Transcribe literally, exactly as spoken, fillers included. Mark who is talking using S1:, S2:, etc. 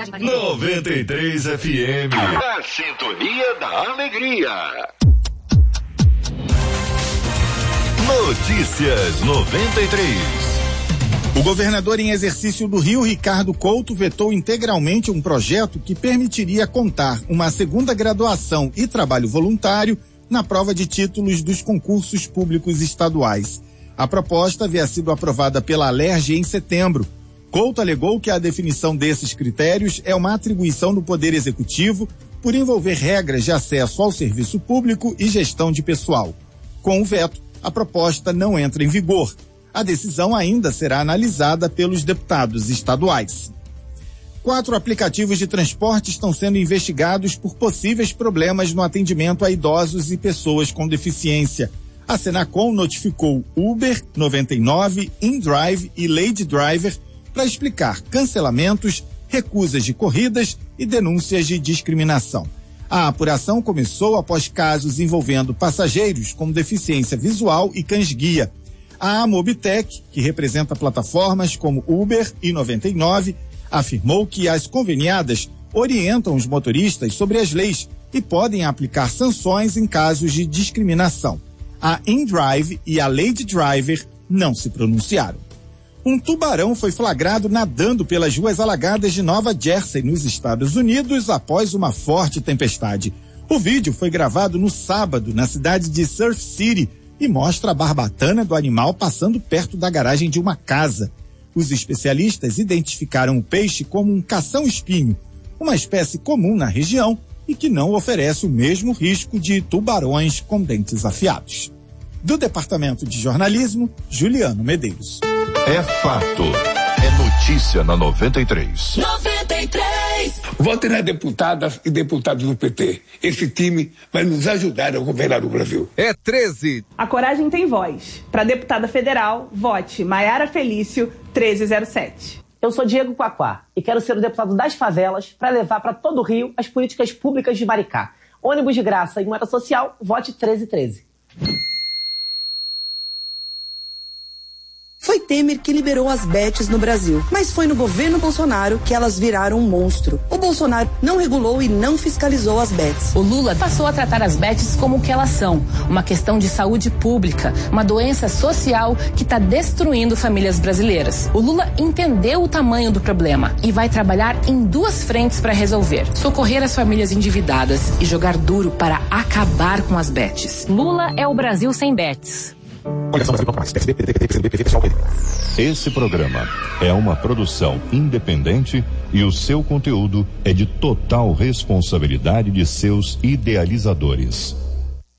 S1: noventa e três F M.
S2: A sintonia da alegria.
S1: Notícias noventa e três.
S3: O governador em exercício do Rio, Ricardo Couto, vetou integralmente um projeto que permitiria contar uma segunda graduação e trabalho voluntário na prova de títulos dos concursos públicos estaduais. A proposta havia sido aprovada pela Alerj em setembro. Couto alegou que a definição desses critérios é uma atribuição do Poder Executivo por envolver regras de acesso ao serviço público e gestão de pessoal. Com o veto, a proposta não entra em vigor. A decisão ainda será analisada pelos deputados estaduais. Quatro aplicativos de transporte estão sendo investigados por possíveis problemas no atendimento a idosos e pessoas com deficiência. A Senacom notificou Uber, noventa e nove, InDrive e Lady Driver para explicar cancelamentos, recusas de corridas e denúncias de discriminação. A apuração começou após casos envolvendo passageiros com deficiência visual e cães-guia. A Mobitech, que representa plataformas como Uber e noventa e nove, afirmou que as conveniadas orientam os motoristas sobre as leis e podem aplicar sanções em casos de discriminação. A InDrive e a Lady Driver não se pronunciaram. Um tubarão foi flagrado nadando pelas ruas alagadas de Nova Jersey, nos Estados Unidos, após uma forte tempestade. O vídeo foi gravado no sábado, na cidade de Surf City, e mostra a barbatana do animal passando perto da garagem de uma casa. Os especialistas identificaram o peixe como um cação-espinho, uma espécie comum na região e que não oferece o mesmo risco de tubarões com dentes afiados. Do Departamento de Jornalismo, Juliano Medeiros.
S1: É fato. É notícia na noventa e três.
S4: noventa e três.
S5: Votem nas deputadas e deputados do P T. Esse time vai nos ajudar a governar o Brasil.
S6: É treze.
S7: A coragem tem voz. Para deputada federal, vote Maiara Felício, treze zero sete.
S8: Eu sou Diego Quaquá e quero ser o deputado das favelas para levar para todo o Rio as políticas públicas de Maricá. Ônibus de graça e moeda social, vote treze treze.
S9: Foi Temer que liberou as bets no Brasil, mas foi no governo Bolsonaro que elas viraram um monstro. O Bolsonaro não regulou e não fiscalizou as bets.
S10: O Lula passou a tratar as bets como o que elas são, uma questão de saúde pública, uma doença social que está destruindo famílias brasileiras. O Lula entendeu o tamanho do problema e vai trabalhar em duas frentes para resolver: socorrer as famílias endividadas e jogar duro para acabar com as bets.
S11: Lula é o Brasil sem bets.
S1: Esse programa é uma produção independente e o seu conteúdo é de total responsabilidade de seus idealizadores.